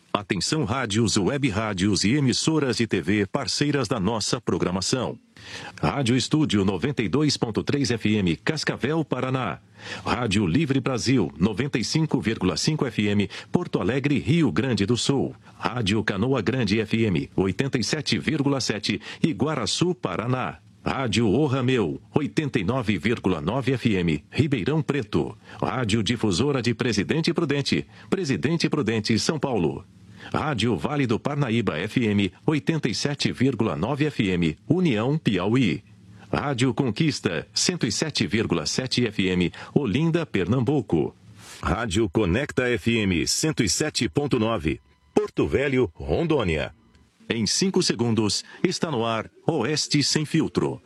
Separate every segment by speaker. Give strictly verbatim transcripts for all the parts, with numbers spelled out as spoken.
Speaker 1: Atenção rádios, web rádios e emissoras de T V parceiras da nossa programação. Rádio Estúdio noventa e dois ponto três F M, Cascavel, Paraná. Rádio Livre Brasil, noventa e cinco vírgula cinco F M, Porto Alegre, Rio Grande do Sul. Rádio Canoa Grande F M, oitenta e sete vírgula sete, Iguaraçu, Paraná. Rádio O Rameu, oitenta e nove vírgula nove F M, Ribeirão Preto. Rádio Difusora de Presidente Prudente, Presidente Prudente, São Paulo. Rádio Vale do Parnaíba F M, oitenta e sete vírgula nove F M, União, Piauí. Rádio Conquista, cento e sete vírgula sete F M, Olinda, Pernambuco. Rádio Conecta F M, cento e sete ponto nove, Porto Velho, Rondônia. Em cinco segundos, está no ar Oeste Sem Filtro.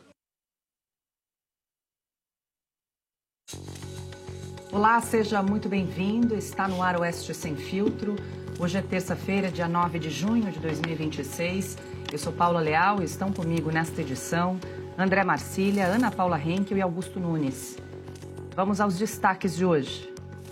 Speaker 2: Olá, seja muito bem-vindo. Está no ar Oeste Sem Filtro. Hoje é terça-feira, dia nove de junho de dois mil e vinte e seis. Eu sou Paula Leal e estão comigo nesta edição André Marcília, Ana Paula Henkel e Augusto Nunes. Vamos aos destaques de hoje.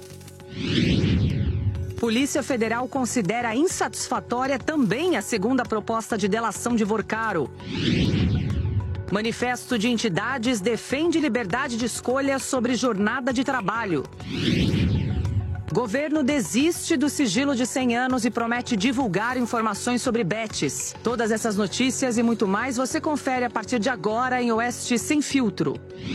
Speaker 2: Polícia Federal considera insatisfatória também a segunda proposta de delação de Vorcaro. Manifesto de entidades defende liberdade de escolha sobre jornada de trabalho. Governo desiste do sigilo de cem anos e promete divulgar informações sobre Betis. Todas essas notícias e muito mais você confere a partir de agora em Oeste Sem Filtro.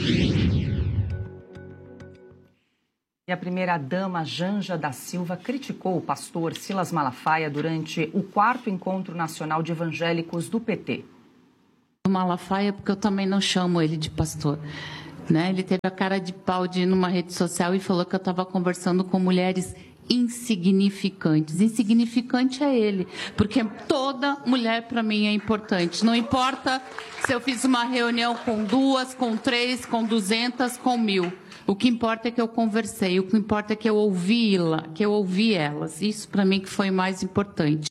Speaker 2: E a primeira-dama Janja da Silva criticou o pastor Silas Malafaia durante o quarto Encontro Nacional de Evangélicos do P T.
Speaker 3: O Malafaia, porque eu também não chamo ele de pastor. Né? Ele teve a cara de pau de ir numa rede social e falou que eu estava conversando com mulheres insignificantes. Insignificante é ele, porque toda mulher para mim é importante. Não importa se eu fiz uma reunião com duas, com três, com duzentas, com mil. O que importa é que eu conversei, o que importa é que eu ouvi-la, que eu ouvi elas. Isso para mim que foi mais importante.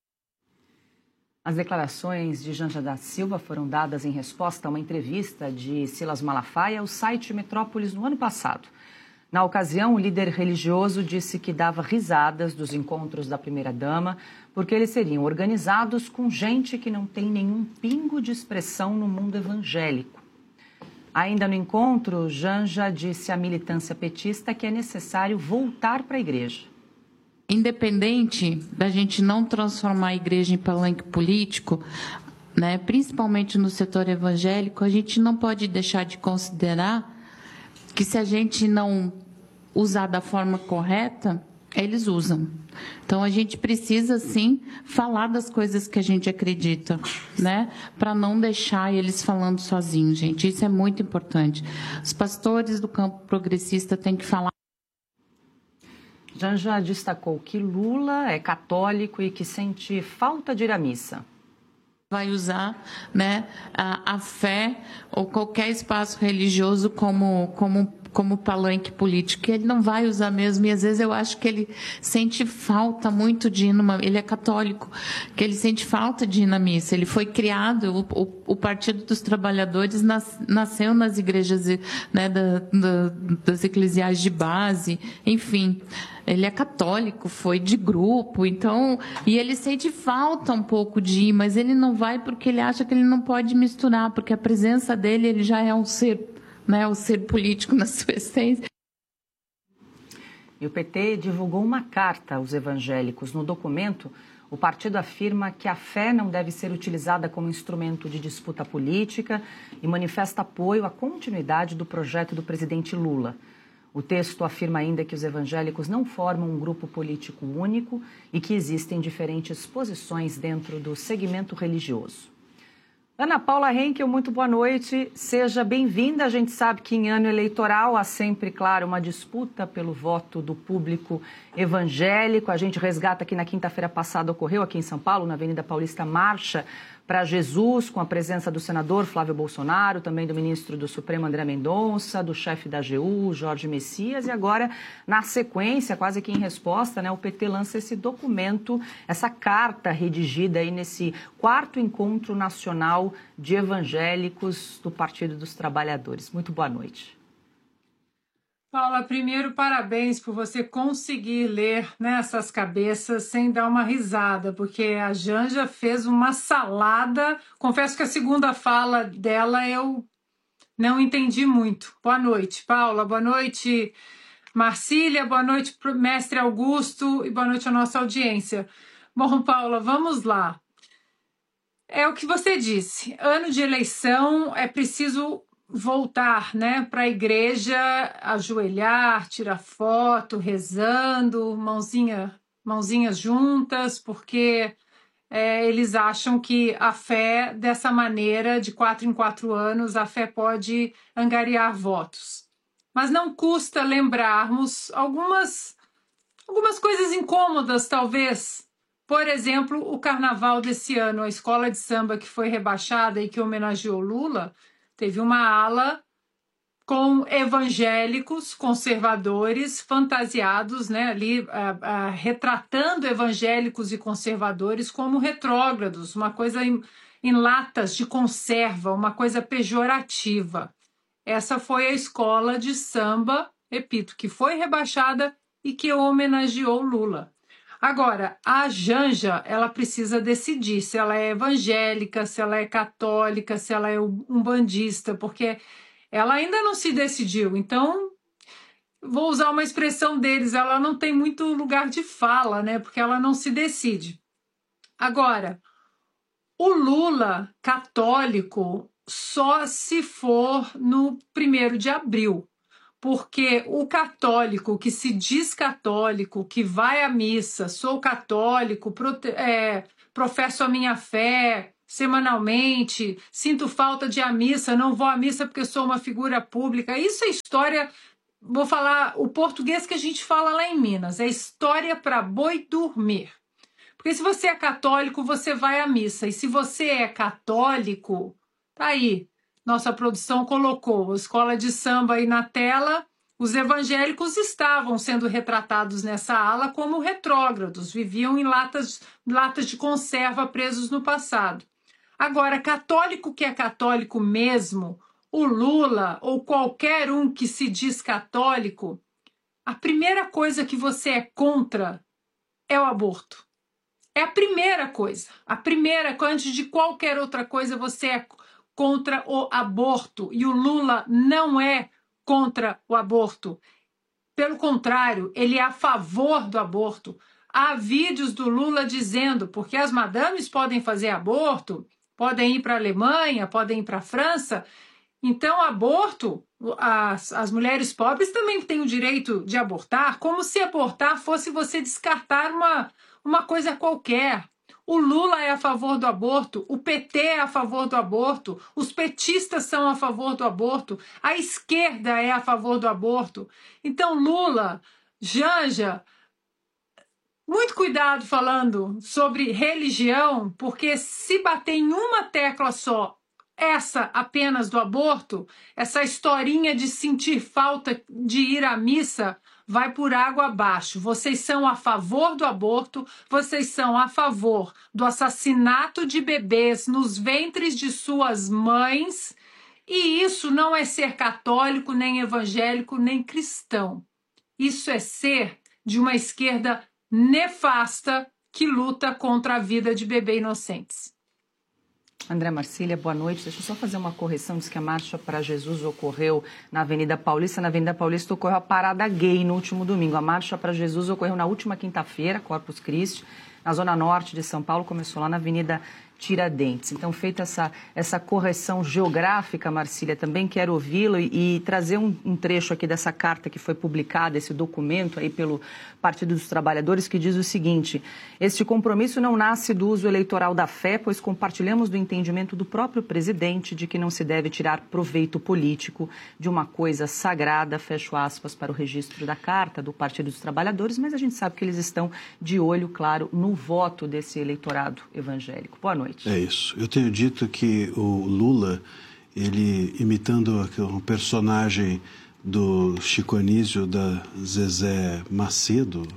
Speaker 2: As declarações de Janja da Silva foram dadas em resposta a uma entrevista de Silas Malafaia ao site Metrópolis no ano passado. Na ocasião, o líder religioso disse que dava risadas dos encontros da primeira-dama porque eles seriam organizados com gente que não tem nenhum pingo de expressão no mundo evangélico. Ainda no encontro, Janja disse à militância petista que é necessário voltar para a igreja.
Speaker 3: Independente da gente não transformar a igreja em palanque político, né, principalmente no setor evangélico, a gente não pode deixar de considerar que se a gente não usar da forma correta, eles usam. Então, a gente precisa, sim, falar das coisas que a gente acredita, né? Para não deixar eles falando sozinhos, gente. Isso é muito importante. Os pastores do campo progressista têm que falar.
Speaker 2: Janja destacou que Lula é católico e que sente falta de ir à missa.
Speaker 3: Vai usar, né, a, a fé ou qualquer espaço religioso como, como, como palanque político. Ele não vai usar mesmo, e às vezes eu acho que ele sente falta muito de ir numa... Ele é católico, que ele sente falta de ir na missa. Ele foi criado, o, o, o Partido dos Trabalhadores nas, nasceu nas igrejas, né, da, da, das eclesiais de base, enfim... Ele é católico, foi de grupo, então... E ele sente falta um pouco de ir, mas ele não vai porque ele acha que ele não pode misturar, porque a presença dele, ele já é um ser, né, um ser político na sua essência.
Speaker 2: E o P T divulgou uma carta aos evangélicos. No documento, o partido afirma que a fé não deve ser utilizada como instrumento de disputa política e manifesta apoio à continuidade do projeto do presidente Lula. O texto afirma ainda que os evangélicos não formam um grupo político único e que existem diferentes posições dentro do segmento religioso. Ana Paula Henkel, muito boa noite. Seja bem-vinda. A gente sabe que em ano eleitoral há sempre, claro, uma disputa pelo voto do público evangélico. A gente resgata que na quinta-feira passada ocorreu aqui em São Paulo, na Avenida Paulista, marcha para Jesus, com a presença do senador Flávio Bolsonaro, também do ministro do Supremo André Mendonça, do chefe da A G U, Jorge Messias, e agora, na sequência, quase que em resposta, né, o P T lança esse documento, essa carta redigida aí nesse quarto Encontro Nacional de Evangélicos do Partido dos Trabalhadores. Muito boa noite.
Speaker 4: Paula, primeiro, parabéns por você conseguir ler, né, essas cabeças sem dar uma risada, porque a Janja fez uma salada. Confesso que a segunda fala dela eu não entendi muito. Boa noite, Paula. Boa noite, Marcília. Boa noite, mestre Augusto. E boa noite à nossa audiência. Bom, Paula, vamos lá. É o que você disse. Ano de eleição, é preciso voltar, né, para a igreja, ajoelhar, tirar foto, rezando, mãozinha, mãozinhas juntas, porque é, eles acham que a fé, dessa maneira, de quatro em quatro anos, a fé pode angariar votos. Mas não custa lembrarmos algumas, algumas coisas incômodas, talvez. Por exemplo, o carnaval desse ano, a escola de samba que foi rebaixada e que homenageou Lula, teve uma ala com evangélicos conservadores fantasiados, né, ali a, a, retratando evangélicos e conservadores como retrógrados, uma coisa em, em latas de conserva, uma coisa pejorativa. Essa foi a escola de samba, repito, que foi rebaixada e que homenageou Lula. Agora, a Janja, ela precisa decidir se ela é evangélica, se ela é católica, se ela é umbandista, porque ela ainda não se decidiu. Então, vou usar uma expressão deles, ela não tem muito lugar de fala, né? Porque ela não se decide. Agora, o Lula católico só se for no primeiro de abril. Porque o católico que se diz católico, que vai à missa, sou católico, prote- é, professo a minha fé semanalmente, sinto falta de ir à missa, não vou à missa porque sou uma figura pública. Isso é história, vou falar o português que a gente fala lá em Minas, é história para boi dormir. Porque se você é católico, você vai à missa. E se você é católico, tá aí. Nossa produção colocou a escola de samba aí na tela. Os evangélicos estavam sendo retratados nessa ala como retrógrados, viviam em latas, latas de conserva presos no passado. Agora, católico que é católico mesmo, o Lula ou qualquer um que se diz católico, a primeira coisa que você é contra é o aborto. É a primeira coisa. A primeira, antes de qualquer outra coisa, você é contra o aborto. E o Lula não é contra o aborto. Pelo contrário, ele é a favor do aborto. Há vídeos do Lula dizendo, porque as madames podem fazer aborto, podem ir para a Alemanha, podem ir para a França. Então, aborto, as, as mulheres pobres também têm o direito de abortar, como se abortar fosse você descartar uma, uma coisa qualquer. O Lula é a favor do aborto, o P T é a favor do aborto, os petistas são a favor do aborto, a esquerda é a favor do aborto. Então, Lula, Janja, muito cuidado falando sobre religião, porque se bater em uma tecla só, essa apenas do aborto, essa historinha de sentir falta de ir à missa, vai por água abaixo. Vocês são a favor do aborto, vocês são a favor do assassinato de bebês nos ventres de suas mães, e isso não é ser católico, nem evangélico, nem cristão. Isso é ser de uma esquerda nefasta que luta contra a vida de bebês inocentes.
Speaker 2: André Marcília, boa noite. Deixa eu só fazer uma correção. Diz que a Marcha para Jesus ocorreu na Avenida Paulista. Na Avenida Paulista ocorreu a parada gay no último domingo. A Marcha para Jesus ocorreu na última quinta-feira, Corpus Christi, na zona norte de São Paulo. Começou lá na Avenida Tiradentes. Então, feita essa, essa correção geográfica, Marcília, também quero ouvi-lo e, e trazer um, um trecho aqui dessa carta que foi publicada, esse documento aí pelo Partido dos Trabalhadores, que diz o seguinte: este compromisso não nasce do uso eleitoral da fé, pois compartilhamos do entendimento do próprio presidente de que não se deve tirar proveito político de uma coisa sagrada, fecho aspas, para o registro da carta do Partido dos Trabalhadores, mas a gente sabe que eles estão de olho, claro, no voto desse eleitorado evangélico. Boa noite.
Speaker 5: É isso. Eu tenho dito que o Lula, ele imitando um personagem do Chico Anísio, da Zezé Macedo,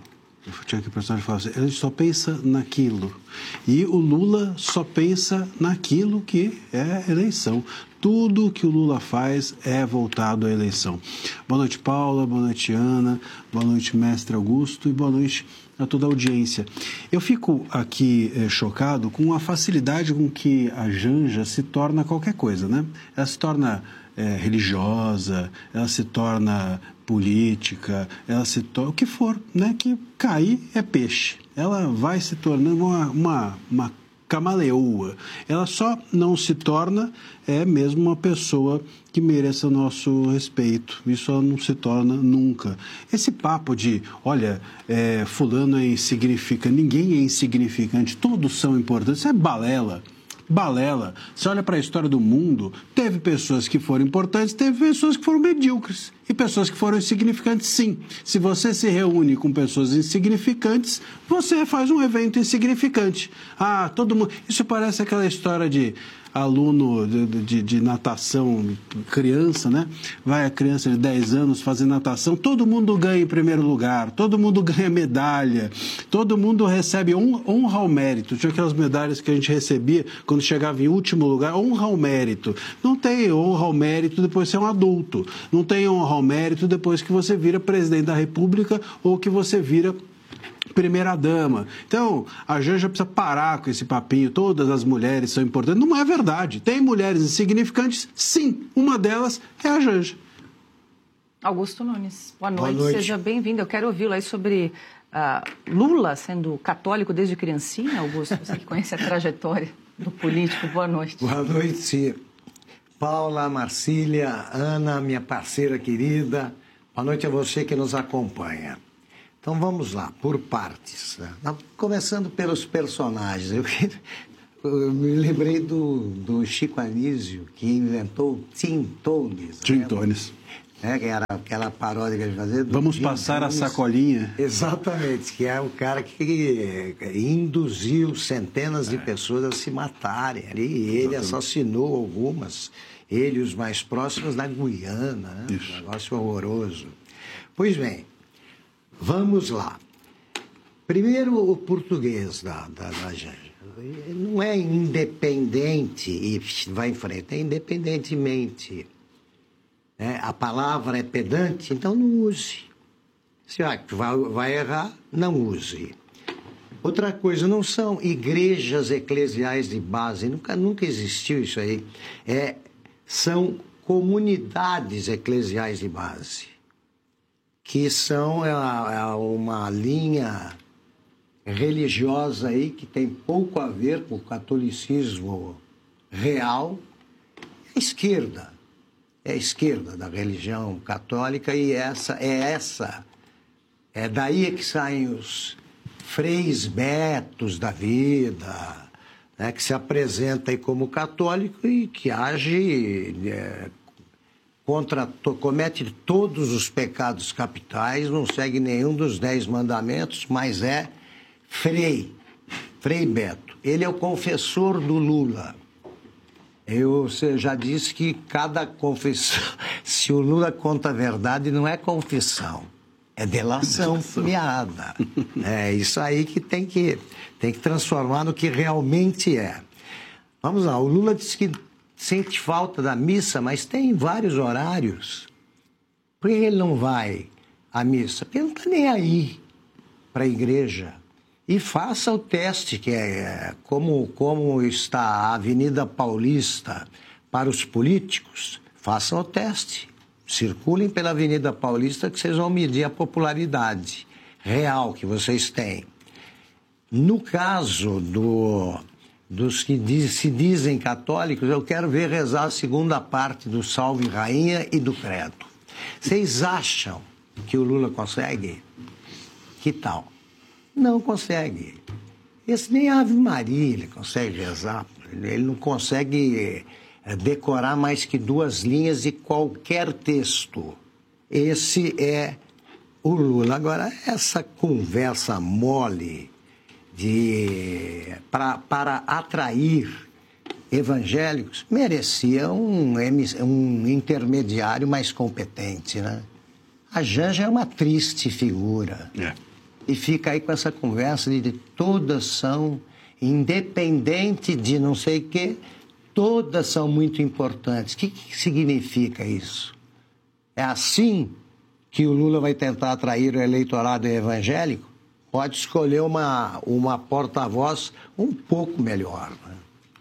Speaker 5: tinha que o personagem falava assim, a gente só pensa naquilo. E o Lula só pensa naquilo que é eleição. Tudo que o Lula faz é voltado à eleição. Boa noite, Paula. Boa noite, Ana. Boa noite, mestre Augusto. E boa noite a toda a audiência. Eu fico aqui é, chocado com a facilidade com que a Janja se torna qualquer coisa, né? Ela se torna é, religiosa, ela se torna política, ela se torna o que for, né? Que cair é peixe. Ela vai se tornando uma, uma, uma camaleoa. Ela só não se torna é mesmo uma pessoa que mereça o nosso respeito. Isso ela não se torna nunca. Esse papo de, olha, é, fulano é insignificante, ninguém é insignificante, todos são importantes, isso é balela. Balela. Você olha para a história do mundo, teve pessoas que foram importantes, teve pessoas que foram medíocres e pessoas que foram insignificantes, sim. Se você se reúne com pessoas insignificantes, você faz um evento insignificante. Ah, todo mundo... Isso parece aquela história de aluno de, de, de natação, criança, né? Vai a criança de dez anos fazer natação, todo mundo ganha em primeiro lugar, todo mundo ganha medalha, todo mundo recebe honra ao mérito. Tinha aquelas medalhas que a gente recebia quando chegava em último lugar, honra ao mérito. Não tem honra ao mérito depois de ser um adulto, não tem honra ao mérito depois que você vira presidente da República ou que você vira primeira-dama. Então, a Janja precisa parar com esse papinho, todas as mulheres são importantes. Não é verdade. Tem mulheres insignificantes, sim. Uma delas é a Janja.
Speaker 2: Augusto Nunes, boa noite,
Speaker 6: boa noite.
Speaker 2: Seja bem-vindo. Eu quero ouvi-lo aí sobre uh, Lula sendo católico desde criancinha, Augusto, você que conhece a trajetória do político. Boa noite.
Speaker 6: Boa noite, Paula, Marcília, Ana, minha parceira querida. Boa noite a você que nos acompanha. Então vamos lá, por partes. Né? Começando pelos personagens. Eu, eu me lembrei do, do Chico Anísio, que inventou Tim Tones.
Speaker 5: Tim
Speaker 6: né?
Speaker 5: Tones.
Speaker 6: É, que era aquela paródia que ele fazia.
Speaker 5: Vamos
Speaker 6: Tim
Speaker 5: passar
Speaker 6: Tones.
Speaker 5: a sacolinha.
Speaker 6: Exatamente, que é o cara que induziu centenas de pessoas a se matarem. E ele Exatamente. assassinou algumas, ele e os mais próximos da Guiana. Né? Um negócio horroroso. Pois bem, vamos lá. Primeiro, o português da, da, da Janja. Não é independente e vai em frente, é independentemente. É, a palavra é pedante, então não use. Se vai, vai errar, não use. Outra coisa, não são igrejas eclesiais de base, nunca, nunca existiu isso aí. É, são comunidades eclesiais de base, que são é, uma linha religiosa aí que tem pouco a ver com o catolicismo real. É a esquerda, é a esquerda da religião católica e essa é essa, é daí que saem os freis betos da vida, né, que se apresenta aí como católico e que age... É, Contra, to, comete todos os pecados capitais, não segue nenhum dos dez mandamentos, mas é Frei, Frei Beto. Ele é o confessor do Lula. Eu já disse que cada confissão, se o Lula conta a verdade, não é confissão, é delação premiada. É isso aí que tem que, tem que transformar no que realmente é. Vamos lá, o Lula disse que sente falta da missa, mas tem vários horários. Por que ele não vai à missa? Porque ele não está nem aí para a igreja. E faça o teste, que é como, como está a Avenida Paulista para os políticos. Façam o teste. Circulem pela Avenida Paulista que vocês vão medir a popularidade real que vocês têm. No caso do... dos que diz, se dizem católicos, eu quero ver rezar a segunda parte do Salve Rainha e do Credo. Vocês acham que o Lula consegue? Que tal? Não consegue. Esse nem Ave Maria ele consegue rezar. Ele não consegue decorar mais que duas linhas de qualquer texto. Esse é o Lula. Agora, essa conversa mole... De, pra, para atrair evangélicos, merecia um, um intermediário mais competente, né? A Janja é uma triste figura.
Speaker 5: É.
Speaker 6: e fica aí com essa conversa de, de todas são, independente de não sei o quê, todas são muito importantes. O que, que significa isso? É assim que o Lula vai tentar atrair o eleitorado evangélico? Pode escolher uma, uma porta-voz um pouco melhor, né?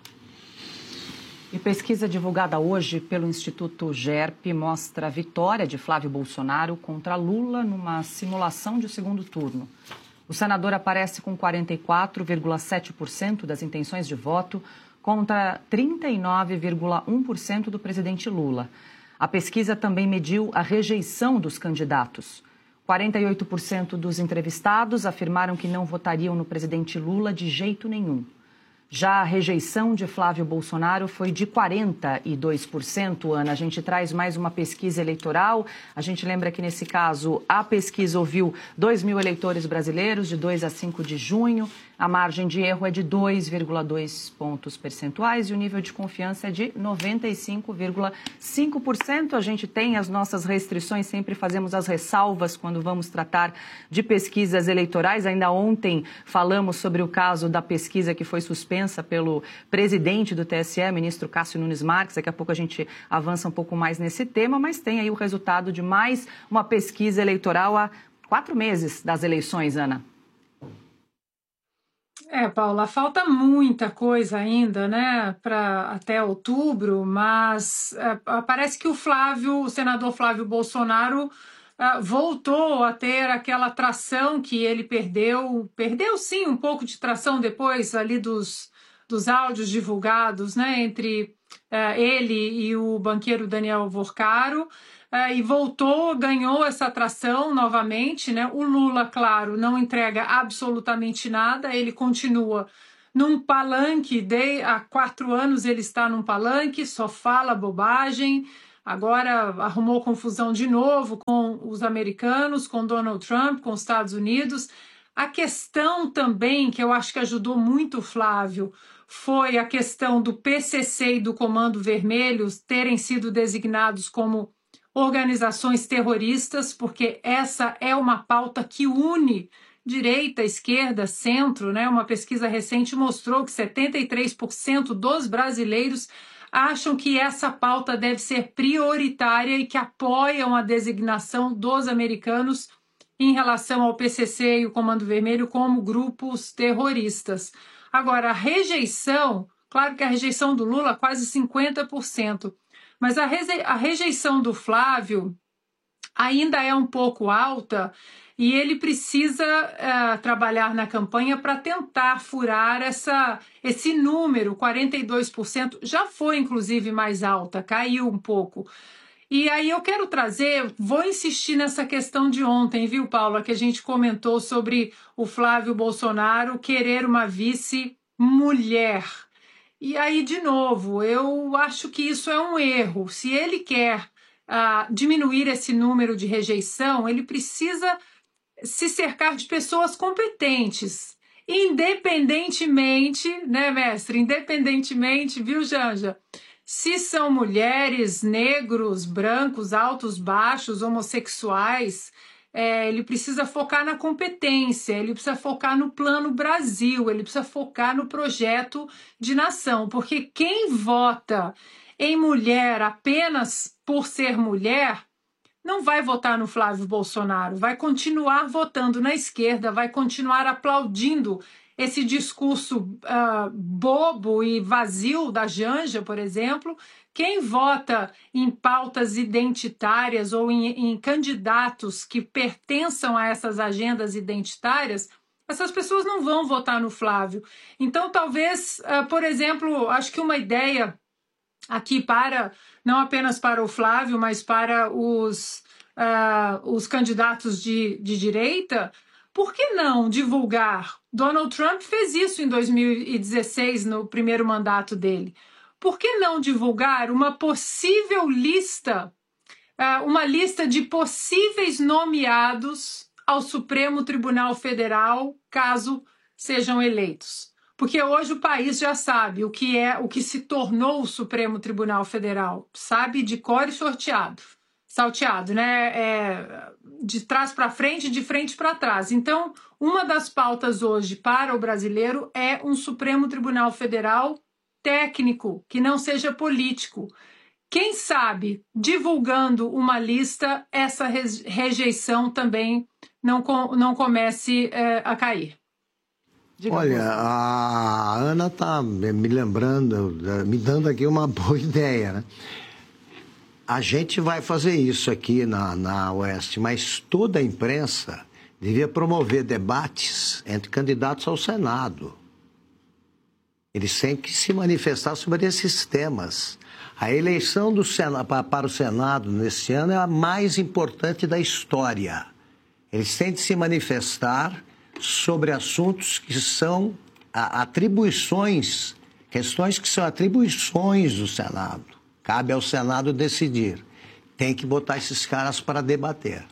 Speaker 2: E pesquisa divulgada hoje pelo Instituto GERP mostra a vitória de Flávio Bolsonaro contra Lula numa simulação de segundo turno. O senador aparece com quarenta e quatro vírgula sete por cento das intenções de voto contra trinta e nove vírgula um por cento do presidente Lula. A pesquisa também mediu a rejeição dos candidatos. quarenta e oito por cento dos entrevistados afirmaram que não votariam no presidente Lula de jeito nenhum. Já a rejeição de Flávio Bolsonaro foi de quarenta e dois por cento, Ana. A gente traz mais uma pesquisa eleitoral. A gente lembra que, nesse caso, a pesquisa ouviu dois mil eleitores brasileiros, de dois a cinco de junho. A margem de erro é de dois vírgula dois pontos percentuais e o nível de confiança é de noventa e cinco vírgula cinco por cento. A gente tem as nossas restrições, sempre fazemos as ressalvas quando vamos tratar de pesquisas eleitorais. Ainda ontem falamos sobre o caso da pesquisa que foi suspensa pelo presidente do T S E, ministro Cássio Nunes Marques. Daqui a pouco a gente avança um pouco mais nesse tema, mas tem aí o resultado de mais uma pesquisa eleitoral há quatro meses das eleições, Ana.
Speaker 4: É, Paula, falta muita coisa ainda, né, para até outubro, mas é, parece que o Flávio, o senador Flávio Bolsonaro, é, voltou a ter aquela tração que ele perdeu, perdeu sim um pouco de tração depois ali dos, dos áudios divulgados, né, entre é, ele e o banqueiro Daniel Vorcaro. Uh, e voltou, ganhou essa atração novamente, né? O Lula, claro, não entrega absolutamente nada, ele continua num palanque, de, há quatro anos ele está num palanque, só fala bobagem, agora arrumou confusão de novo com os americanos, com Donald Trump, com os Estados Unidos. A questão também, que eu acho que ajudou muito o Flávio, foi a questão do P C C e do Comando Vermelho terem sido designados como organizações terroristas, porque essa é uma pauta que une direita, esquerda, centro, né? Uma pesquisa recente mostrou que setenta e três por cento dos brasileiros acham que essa pauta deve ser prioritária e que apoiam a designação dos americanos em relação ao P C C e o Comando Vermelho como grupos terroristas. Agora, a rejeição, claro que a rejeição do Lula quase cinquenta por cento, mas a, reje- a rejeição do Flávio ainda é um pouco alta e ele precisa uh, trabalhar na campanha para tentar furar essa, esse número, quarenta e dois por cento, já foi inclusive mais alta, caiu um pouco. E aí eu quero trazer, vou insistir nessa questão de ontem, viu, Paula, que a gente comentou sobre o Flávio Bolsonaro querer uma vice-mulher. E aí, de novo, eu acho que isso é um erro. Se ele quer uh, diminuir esse número de rejeição, ele precisa se cercar de pessoas competentes, independentemente, né, mestre? Independentemente, viu, Janja? Se são mulheres, negros, brancos, altos, baixos, homossexuais, é, ele precisa focar na competência, ele precisa focar no plano Brasil, ele precisa focar no projeto de nação, porque quem vota em mulher apenas por ser mulher não vai votar no Flávio Bolsonaro, vai continuar votando na esquerda, vai continuar aplaudindo esse discurso uh, bobo e vazio da Janja, por exemplo. Quem vota em pautas identitárias ou em, em candidatos que pertençam a essas agendas identitárias, essas pessoas não vão votar no Flávio. Então, talvez, uh, por exemplo, acho que uma ideia aqui para, não apenas para o Flávio, mas para os, uh, os candidatos de, de direita, por que não divulgar? Donald Trump fez isso em dois mil e dezesseis, no primeiro mandato dele. Por que não divulgar uma possível lista, uma lista de possíveis nomeados ao Supremo Tribunal Federal, caso sejam eleitos? Porque hoje o país já sabe o que é, o que se tornou o Supremo Tribunal Federal, sabe de cor e sorteado. salteado, né? É, de trás para frente e de frente para trás. Então, uma das pautas hoje para o brasileiro é um Supremo Tribunal Federal técnico, que não seja político. Quem sabe, divulgando uma lista, essa rejeição também não, não comece é, a cair.
Speaker 6: Diga. Olha, a Ana está me lembrando, me dando aqui uma boa ideia, né? A gente vai fazer isso aqui na, na Oeste, mas toda a imprensa devia promover debates entre candidatos ao Senado. Eles têm que se manifestar sobre esses temas. A eleição do Senado, para o Senado nesse ano é a mais importante da história. Eles têm de se manifestar sobre assuntos que são atribuições, questões que são atribuições do Senado. Cabe ao Senado decidir. Tem que botar esses caras para debater.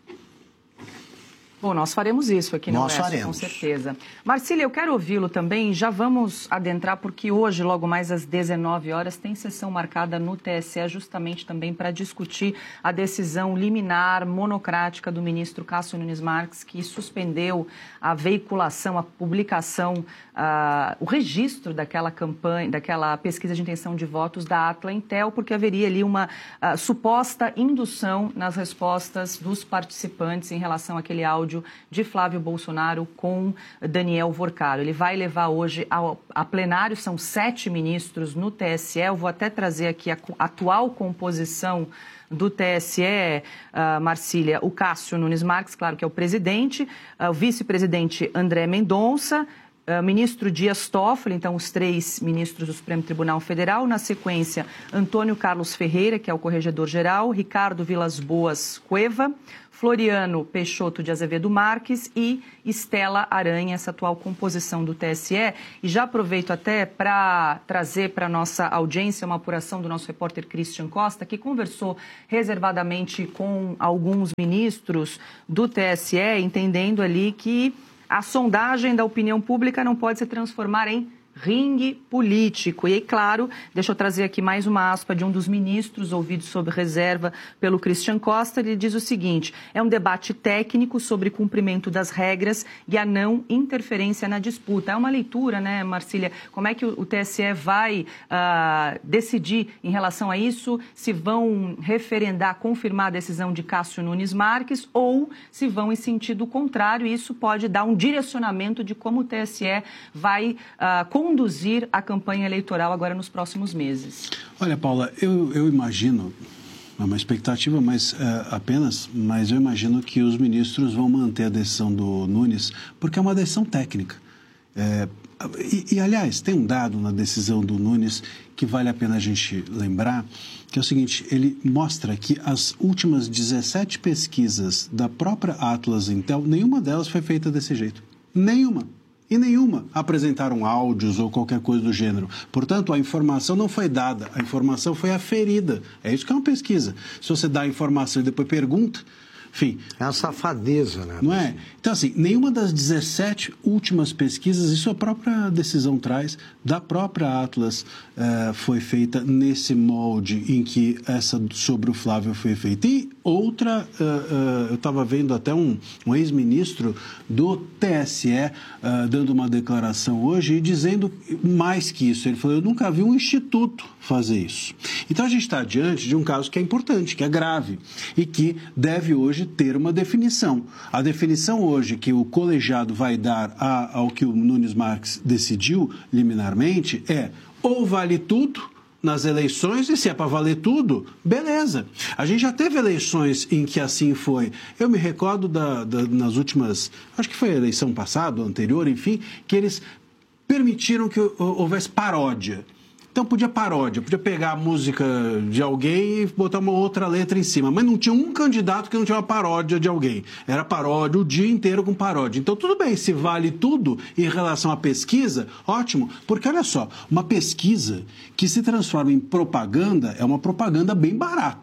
Speaker 2: Bom, nós faremos isso aqui no Oeste, com certeza. Marcília, eu quero ouvi-lo também. Já vamos adentrar, porque hoje, logo mais às dezenove horas, tem sessão marcada no T S E, justamente também para discutir a decisão liminar monocrática do ministro Cássio Nunes Marques, que suspendeu a veiculação, a publicação, uh, o registro daquela campanha, daquela pesquisa de intenção de votos da Atla Intel, porque haveria ali uma uh, suposta indução nas respostas dos participantes em relação àquele áudio de Flávio Bolsonaro com Daniel Vorcaro. Ele vai levar hoje ao, a plenário, são sete ministros no T S E. Eu vou até trazer aqui a atual composição do T S E, uh, Marcília, o Cássio Nunes Marques, claro que é o presidente, uh, o vice-presidente André Mendonça, Uh, ministro Dias Toffoli, então os três ministros do Supremo Tribunal Federal. Na sequência, Antônio Carlos Ferreira, que é o corregedor-geral, Ricardo Vilas Boas Cueva, Floriano Peixoto de Azevedo Marques e Estela Aranha, essa atual composição do T S E. E já aproveito até para trazer para a nossa audiência uma apuração do nosso repórter Christian Costa, que conversou reservadamente com alguns ministros do T S E, entendendo ali que a sondagem da opinião pública não pode se transformar em ringue político. E aí, claro, deixa eu trazer aqui mais uma aspa de um dos ministros ouvidos sob reserva pelo Christian Costa. Ele diz o seguinte: é um debate técnico sobre cumprimento das regras e a não interferência na disputa. É uma leitura, né, Marcília? Como é que o T S E vai uh, decidir em relação a isso? Se vão referendar, confirmar a decisão de Cássio Nunes Marques ou se vão em sentido contrário? Isso pode dar um direcionamento de como o T S E vai uh, conduzir a campanha eleitoral agora nos próximos meses.
Speaker 5: Olha, Paula, eu, eu imagino, é uma expectativa mas, é, apenas, mas eu imagino que os ministros vão manter a decisão do Nunes, porque é uma decisão técnica. É, e, e, aliás, tem um dado na decisão do Nunes que vale a pena a gente lembrar, que é o seguinte: ele mostra que as últimas dezessete pesquisas da própria Atlas Intel, nenhuma delas foi feita desse jeito. Nenhuma. E nenhuma apresentaram áudios ou qualquer coisa do gênero. Portanto, a informação não foi dada, a informação foi aferida. É isso que é uma pesquisa. Se você dá a informação e depois pergunta, enfim...
Speaker 6: É uma safadeza, né?
Speaker 5: Não é? Então, assim, nenhuma das dezessete últimas pesquisas, isso a própria decisão traz, da própria Atlas, eh, foi feita nesse molde em que essa sobre o Flávio foi feita. E outra, uh, uh, eu estava vendo até um, um ex-ministro do T S E uh, dando uma declaração hoje e dizendo mais que isso. Ele falou: eu nunca vi um instituto fazer isso. Então a gente está diante de um caso que é importante, que é grave e que deve hoje ter uma definição. A definição hoje que o colegiado vai dar a, ao que o Nunes Marques decidiu liminarmente é: ou vale tudo nas eleições, e se é para valer tudo, beleza. A gente já teve eleições em que assim foi. Eu me recordo da, da, nas últimas, acho que foi a eleição passada, anterior, enfim, que eles permitiram que houvesse paródia. Então podia paródia, podia pegar a música de alguém e botar uma outra letra em cima, mas não tinha um candidato que não tinha uma paródia de alguém. Era paródia o dia inteiro com paródia. Então tudo bem, se vale tudo em relação à pesquisa, ótimo, porque olha só, uma pesquisa que se transforma em propaganda é uma propaganda bem barata.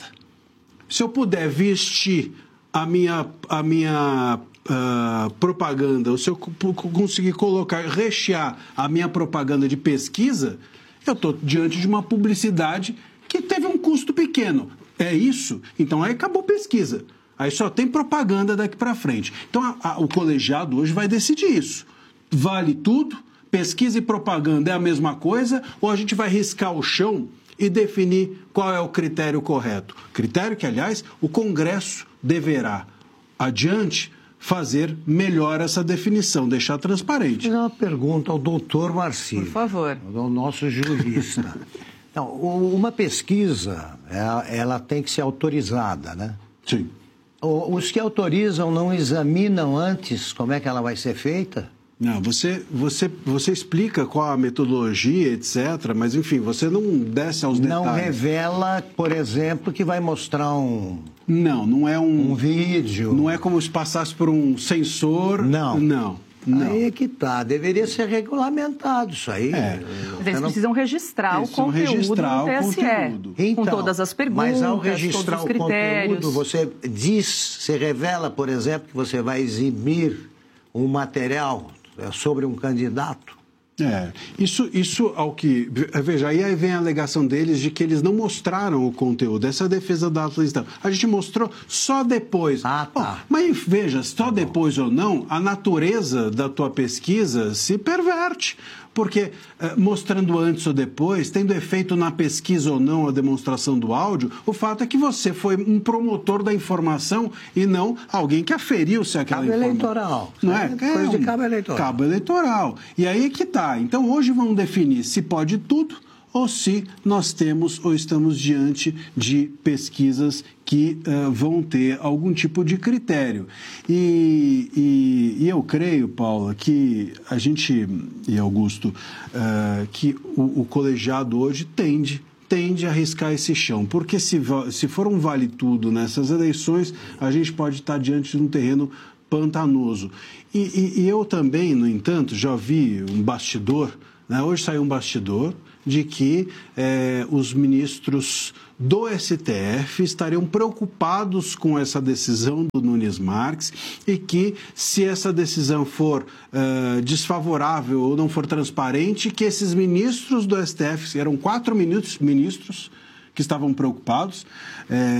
Speaker 5: Se eu puder vestir a minha, a minha uh, propaganda, ou se eu conseguir colocar, rechear a minha propaganda de pesquisa, eu estou diante de uma publicidade que teve um custo pequeno. é isso, então aí acabou pesquisa. Aí só tem propaganda daqui para frente. Então a, a, o colegiado hoje vai decidir isso. Vale tudo? Pesquisa e propaganda é a mesma coisa? Ou a gente vai riscar o chão e definir qual é o critério correto? Critério que, aliás, o Congresso deverá, adiante, fazer melhor essa definição, deixar transparente.
Speaker 6: Vou fazer uma pergunta ao doutor Marcílio.
Speaker 2: Por favor.
Speaker 6: Ao nosso jurista. Não, uma pesquisa, ela tem que ser autorizada, né?
Speaker 5: Sim.
Speaker 6: Os que autorizam não examinam antes como é que ela vai ser feita?
Speaker 5: Não, você, você, você explica qual a metodologia, etcétera, mas, enfim, você não desce aos
Speaker 6: não
Speaker 5: detalhes.
Speaker 6: Não revela, por exemplo, que vai mostrar um...
Speaker 5: Não, não é um...
Speaker 6: Um vídeo.
Speaker 5: Não é como se passasse por um sensor.
Speaker 6: Não.
Speaker 5: Não, não.
Speaker 6: Aí é que tá. Deveria ser regulamentado isso aí.
Speaker 5: É.
Speaker 2: Eles não... precisam registrar
Speaker 5: Eles
Speaker 2: o conteúdo
Speaker 5: registrar
Speaker 2: do T S E.
Speaker 5: Conteúdo.
Speaker 6: Então,
Speaker 2: com todas as perguntas,
Speaker 6: mas ao registrar
Speaker 2: todos os
Speaker 6: o
Speaker 2: critérios.
Speaker 6: conteúdo, você diz, você revela, por exemplo, que você vai exibir um material sobre um candidato?
Speaker 5: É, isso, isso ao que... Veja, aí vem a alegação deles de que eles não mostraram o conteúdo. Essa é a defesa da legislação. A gente mostrou só depois.
Speaker 6: Ah, tá.
Speaker 5: Bom, mas veja, só depois ou não, a natureza da tua pesquisa se perverte. Porque eh, mostrando antes ou depois, tendo efeito na pesquisa ou não a demonstração do áudio, o fato é que você foi um promotor da informação e não alguém que aferiu se aquela
Speaker 6: Cabo
Speaker 5: informação.
Speaker 6: eleitoral.
Speaker 5: Não é?
Speaker 6: É coisa
Speaker 5: é um
Speaker 6: de cabo eleitoral.
Speaker 5: Cabo eleitoral. E aí que tá. Então hoje vamos definir se pode tudo ou se nós temos ou estamos diante de pesquisas que uh, vão ter algum tipo de critério. E, e, e eu creio, Paula, que a gente, e Augusto, uh, que o, o colegiado hoje tende tende a arriscar esse chão, porque se, se for um vale tudo nessas eleições, a gente pode estar diante de um terreno pantanoso. E, e, e eu também, no entanto, já vi um bastidor, né? Hoje saiu um bastidor de que eh, os ministros do S T F estariam preocupados com essa decisão do Nunes Marques e que, se essa decisão for uh, desfavorável ou não for transparente, que esses ministros do S T F, eram quatro ministros, ministros que estavam preocupados, eh,